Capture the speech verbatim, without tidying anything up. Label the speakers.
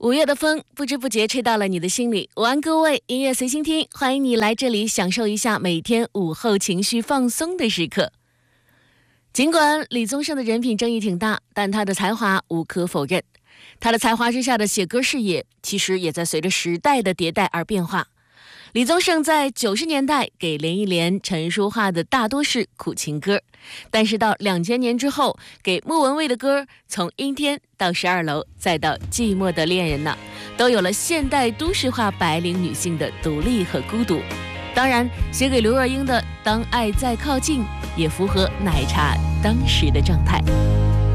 Speaker 1: 五月的风不知不觉吹到了你的心里，午安各位，音乐随心听，欢迎你来这里享受一下每天午后情绪放松的时刻。尽管李宗盛的人品争议挺大，但他的才华无可否认。他的才华之下的写歌事业，其实也在随着时代的迭代而变化。李宗盛在九十年代给连忆莲、陈淑桦的大多是苦情歌，但是到两千年之后，给莫文蔚的歌从阴天到十二楼，再到寂寞的恋人呢，都有了现代都市化白领女性的独立和孤独。当然，写给刘若英的《当爱再靠近》也符合奶茶当时的状态。